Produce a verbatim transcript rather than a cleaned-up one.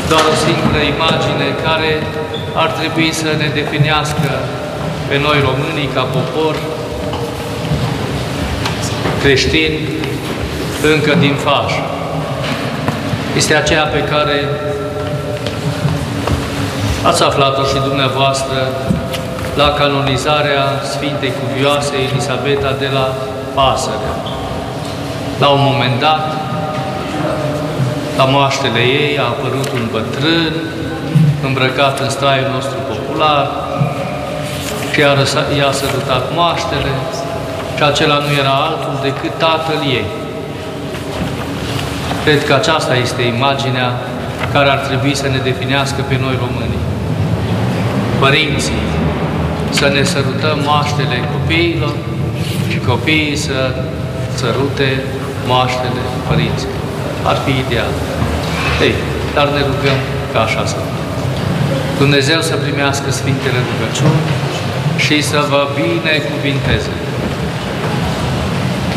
doar o singură imagine care ar trebui să ne definească pe noi românii ca popor creștin încă din fașă. Este aceea pe care ați aflat-o și dumneavoastră la canonizarea Sfintei Cuvioase Elisabeta de la Pasărea. La un moment dat, la moaștele ei a apărut un bătrân îmbrăcat în straiul nostru popular și i-a sărutat moaștele și acela nu era altul decât tatăl ei. Cred că aceasta este imaginea care ar trebui să ne definească pe noi românii. Părinții, să ne sărutăm moaștele copiilor și copiii să sărute moaștele părinților. Ar fi ideal. Ei, dar ne rugăm ca așa să fie. Dumnezeu să primească Sfintele rugăciuni și să vă binecuvinteze.